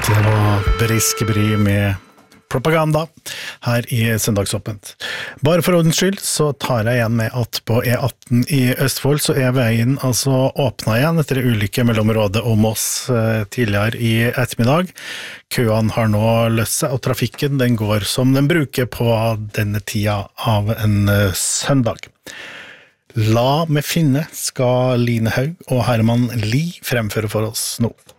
Det var Briskebry med propaganda her i Søndagsåpent. Bare for ordens skyld så tar jeg igjen med at på E18 i Østfold så veien altså åpnet igjen etter en ulykke mellom Råde og Moss tidligere i ettermiddag. Køene har nå løst seg, og trafikken den går som den bruker på denne tida av en søndag. La meg finne skal Line Haug og Herman Lie fremføre for oss nå.